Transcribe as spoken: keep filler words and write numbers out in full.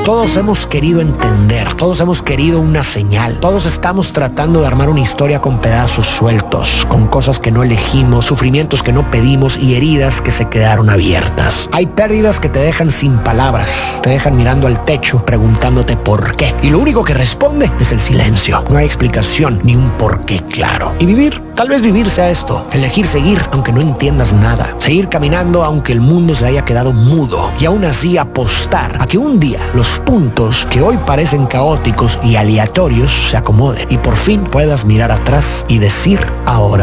Todos hemos querido entender, todos hemos querido una señal, todos estamos tratando de armar una historia con pedazos sueltos, con cosas que no elegimos, sufrimientos que no pedimos y heridas que se quedaron abiertas. Hay pérdidas que te dejan sin palabras, te dejan mirando al techo, preguntándote por qué. Y lo único que responde es el silencio. No hay explicación ni un porqué claro. Y vivir, tal vez vivir sea esto, elegir seguir aunque no entiendas nada, seguir caminando aunque el mundo se haya quedado mudo y aún así apostar a que un día los puntos que hoy parecen caóticos y aleatorios se acomoden y por fin puedas mirar atrás y decir ahora